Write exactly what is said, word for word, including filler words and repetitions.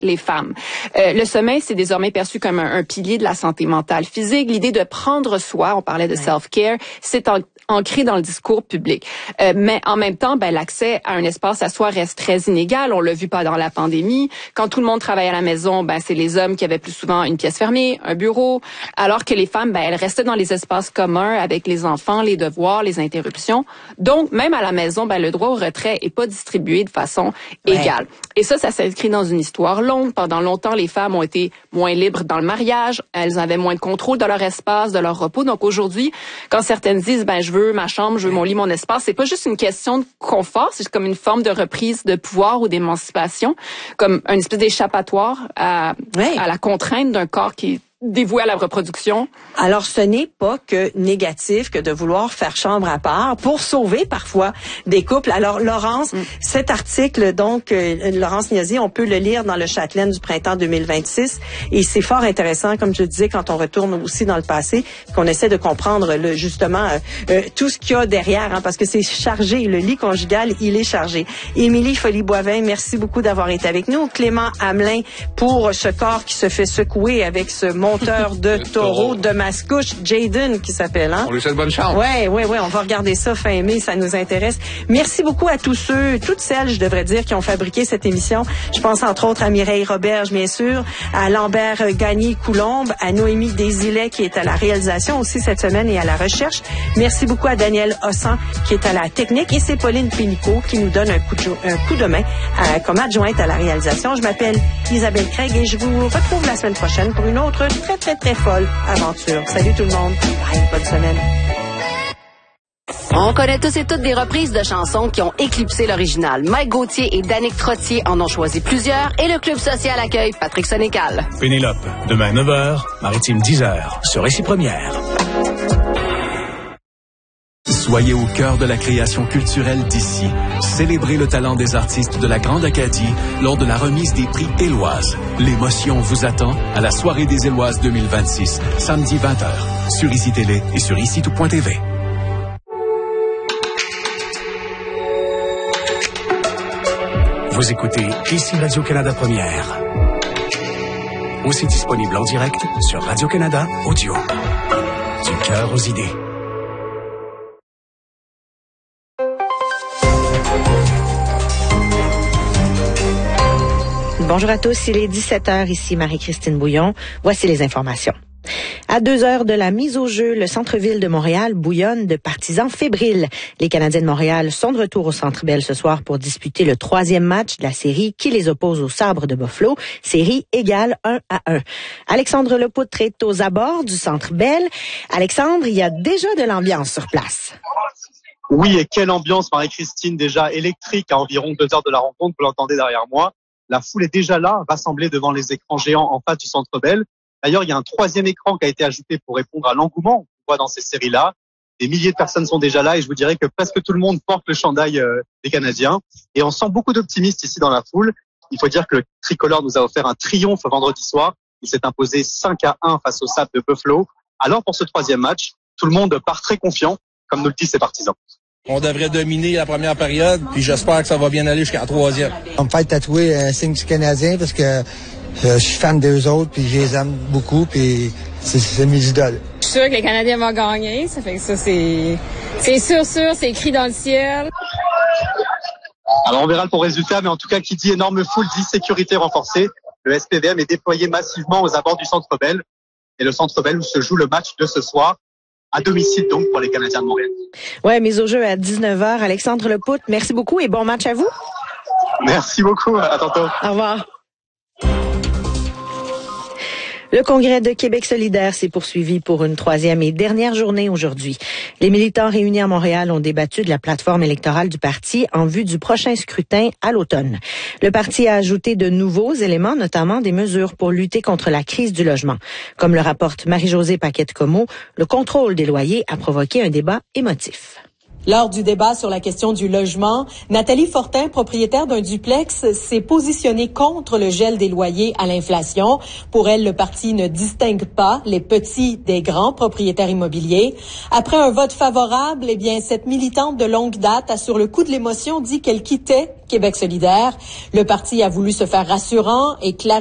les femmes. Euh, le sommeil, c'est désormais perçu comme un, un pilier de la santé mentale, physique. L'idée de prendre soin, on parlait de ouais. self-care, c'est en, ancré dans le discours public. Euh, mais en même temps, ben, l'accès à un espace à soi reste très inégal. On l'a vu pendant la pandémie. Quand tout le monde travaille à la maison, ben, c'est les hommes qui avaient plus souvent une pièce fermée, un bureau, alors que les femmes, ben, elles restaient dans les espaces communs avec les enfants, les devoirs, les interruptions. Donc, même à la maison, ben, le droit au retrait est pas distribué de façon ouais. égale. Et ça, ça s'inscrit dans une histoire longue. Pendant longtemps, les femmes ont été moins libres dans le mariage. Elles avaient moins de contrôle de leur espace, de leur repos. Donc aujourd'hui, quand certaines disent, ben, je veux ma chambre, je veux mon lit, mon espace, c'est pas juste une question de confort, c'est comme une forme de reprise de pouvoir ou d'émancipation, comme une espèce d'échappatoire à, ouais. à la contrainte d'un corps qui est dévoué à la reproduction. Alors, ce n'est pas que négatif que de vouloir faire chambre à part pour sauver parfois des couples. Alors, Laurence, mm. cet article, donc, euh, Laurence Niazi, on peut le lire dans le Châtelaine du printemps deux mille vingt-six et c'est fort intéressant, comme je le disais, quand on retourne aussi dans le passé, qu'on essaie de comprendre le, justement euh, euh, tout ce qu'il y a derrière, hein, parce que c'est chargé, le lit conjugal, il est chargé. Émilie Folly-Boivin, merci beaucoup d'avoir été avec nous. Clément Hamelin, pour ce corps qui se fait secouer avec ce monde monteur de taureau de Mascouche, Jaden qui s'appelle. Hein? On lui souhaite bonne chance. Ouais, ouais, ouais, on va regarder ça fin mai, ça nous intéresse. Merci beaucoup à tous ceux, toutes celles, je devrais dire, qui ont fabriqué cette émission. Je pense entre autres à Mireille Roberge, bien sûr, à Lambert Gagné-Coulombe, à Noémie Desilets qui est à la réalisation aussi cette semaine et à la recherche. Merci beaucoup à Daniel Hossan qui est à la technique et c'est Pauline Pénicaud qui nous donne un coup de, jo- un coup de main à, comme adjointe à la réalisation. Je m'appelle Isabelle Craig et je vous retrouve la semaine prochaine pour une autre très, très, très folle aventure. Salut tout le monde. Bye, bonne semaine. On connaît tous et toutes des reprises de chansons qui ont éclipsé l'original. Mike Gauthier et Danick Trottier en ont choisi plusieurs et le Club social accueille Patrick Sénécal. Pénélope, demain neuf heures, Maritime dix heures, sur Récit Première. Soyez au cœur de la création culturelle d'ici. Célébrez le talent des artistes de la Grande Acadie lors de la remise des prix Éloises. L'émotion vous attend à la soirée des Éloises deux mille vingt-six, samedi vingt heures, sur Ici Télé et sur ici tout point t v. Vous écoutez Ici Radio-Canada Première. Aussi disponible en direct sur Radio-Canada Audio. Du cœur aux idées. Bonjour à tous, il est dix-sept heures, ici Marie-Christine Bouillon. Voici les informations. À deux heures de la mise au jeu, le centre-ville de Montréal bouillonne de partisans fébriles. Les Canadiens de Montréal sont de retour au Centre Bell ce soir pour disputer le troisième match de la série qui les oppose aux Sabres de Buffalo, série égale un à un. Alexandre Lepoutre est aux abords du Centre Bell. Alexandre, il y a déjà de l'ambiance sur place. Oui, et quelle ambiance, Marie-Christine, déjà électrique à environ deux heures de la rencontre, vous l'entendez derrière moi. La foule est déjà là, rassemblée devant les écrans géants en face du Centre Bell. D'ailleurs, il y a un troisième écran qui a été ajouté pour répondre à l'engouement qu'on voit dans ces séries-là. Des milliers de personnes sont déjà là et je vous dirais que presque tout le monde porte le chandail euh, des Canadiens. Et on sent beaucoup d'optimisme ici dans la foule. Il faut dire que le tricolore nous a offert un triomphe vendredi soir. Il s'est imposé cinq à un face aux Sabres de Buffalo. Alors pour ce troisième match, tout le monde part très confiant, comme nous le disent ses partisans. On devrait dominer la première période, puis j'espère que ça va bien aller jusqu'à la troisième. On me fait tatouer un signe du Canadien parce que euh, je suis fan d'eux autres, puis je les aime beaucoup, puis c'est, c'est mes idoles. Je suis sûr que les Canadiens vont gagner, ça fait que ça, c'est, c'est sûr, sûr, c'est écrit dans le ciel. Alors on verra le bon résultat, mais en tout cas, qui dit énorme foule dit sécurité renforcée. Le S P V M est déployé massivement aux abords du Centre Bell, et le Centre Bell où se joue le match de ce soir. À domicile, donc, pour les Canadiens de Montréal. Ouais, mise au jeu à dix-neuf heures. Alexandre Lepoutre, merci beaucoup et bon match à vous. Merci beaucoup. À tantôt. Au revoir. Le Congrès de Québec solidaire s'est poursuivi pour une troisième et dernière journée aujourd'hui. Les militants réunis à Montréal ont débattu de la plateforme électorale du parti en vue du prochain scrutin à l'automne. Le parti a ajouté de nouveaux éléments, notamment des mesures pour lutter contre la crise du logement. Comme le rapporte Marie-Josée Paquette-Comeau, le contrôle des loyers a provoqué un débat émotif. Lors du débat sur la question du logement, Nathalie Fortin, propriétaire d'un duplex, s'est positionnée contre le gel des loyers à l'inflation. Pour elle, le parti ne distingue pas les petits des grands propriétaires immobiliers. Après un vote favorable, eh bien, cette militante de longue date a sur le coup de l'émotion dit qu'elle quittait Québec solidaire. Le parti a voulu se faire rassurant et clarifier